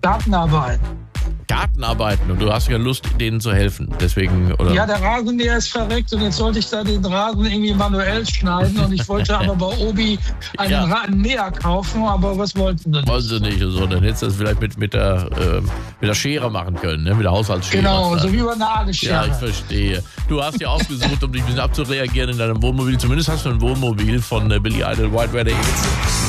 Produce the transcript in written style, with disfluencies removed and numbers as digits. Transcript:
Gartenarbeit. Gartenarbeiten und du hast ja Lust, denen zu helfen. Deswegen, oder? Ja, der Rasenmäher ist verreckt und jetzt sollte ich da den Rasen irgendwie manuell schneiden und ich wollte aber bei Obi einen Mäher kaufen, aber was wollten sie nicht? Wollen sie nicht, so, dann hättest du das vielleicht mit der Schere machen können, ne? Mit der Haushaltsschere. Genau, so wie über eine Nagelschere. Ja, ich verstehe. Du hast ja ausgesucht, um dich ein bisschen abzureagieren in deinem Wohnmobil. Zumindest hast du ein Wohnmobil von Billy Idol, White Weather Eagles.